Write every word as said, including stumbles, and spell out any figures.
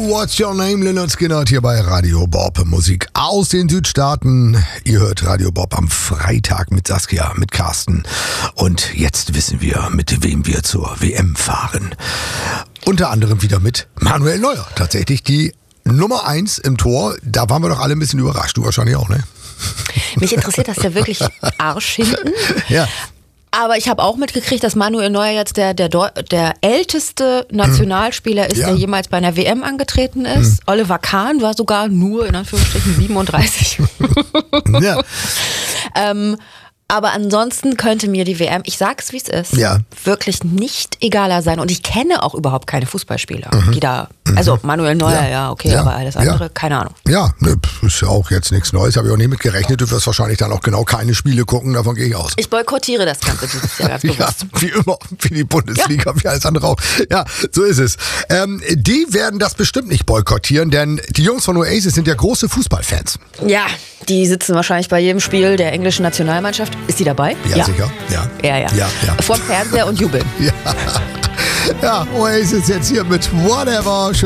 What's Your Name? Lynyrd Skynyrd hier bei Radio Bob. Musik aus den Südstaaten. Ihr hört Radio Bob am Freitag mit Saskia, mit Carsten. Und jetzt wissen wir, mit wem wir zur W M fahren. Unter anderem wieder mit Manuel Neuer. Tatsächlich die Nummer eins im Tor. Da waren wir doch alle ein bisschen überrascht. Du wahrscheinlich auch, ne? Mich interessiert das ja wirklich Arsch hinten. Ja. Aber ich habe auch mitgekriegt, dass Manuel Neuer jetzt der, der, der älteste Nationalspieler ist, ja. der jemals bei einer W M angetreten ist. Mhm. Oliver Kahn war sogar nur, in Anführungsstrichen, siebenunddreißig. Ja. ähm, aber ansonsten könnte mir die W M, ich sag's wie es ist, ja. wirklich nicht egaler sein. Und ich kenne auch überhaupt keine Fußballspieler, mhm. die da, also Manuel Neuer, ja, ja okay, ja. aber alles andere, ja. keine Ahnung. Ja, ne, ist ja auch jetzt nichts Neues, habe ich auch nicht mit gerechnet. Du wirst wahrscheinlich dann auch genau keine Spiele gucken, davon gehe ich aus. Ich boykottiere das Ganze dieses Jahr ganz bewusst. Ja, wie immer, wie die Bundesliga, ja. wie alles andere auch. Ja, so ist es. Ähm, die werden das bestimmt nicht boykottieren, denn die Jungs von Oasis sind ja große Fußballfans. Ja, die sitzen wahrscheinlich bei jedem Spiel der englischen Nationalmannschaft. Ist die dabei? Ja, ja. sicher. Ja, ja, ja. ja, ja. Vorm Fernseher und jubeln. Ja, ja, Oasis jetzt hier mit Whatever.